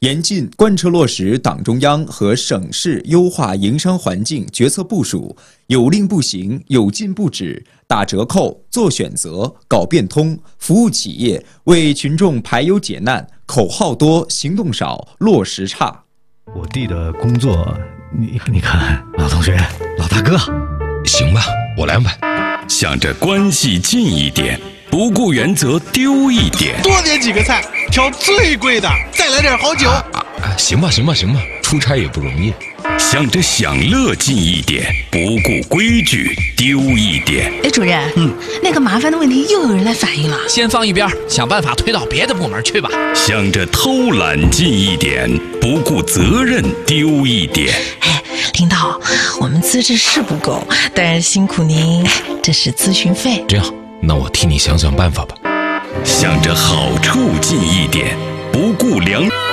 严禁贯彻落实党中央和省市优化营商环境决策部署，有令不行，有禁不止，打折扣、做选择、搞变通，服务企业，为群众排忧解难，口号多，行动少，落实差。 我弟的工作，你看，老同学，老大哥， 行吧，我来安排。 向着关系近一点，不顾原则丢一点。 多点几个菜，挑最贵的，再来点好酒。 行吧，出差也不容易。 向着享乐近一点，不顾规矩丢一点。 哎，主任，那个麻烦的问题又有人来反映了， 先放一边，想办法推到别的部门去吧。 向着偷懒近一点，不顾责任丢一点。 哎，领导，我们资质是不够，但是辛苦您，这是咨询费。 这样，那我替你想想办法吧。 向着好处近一点，不顾良。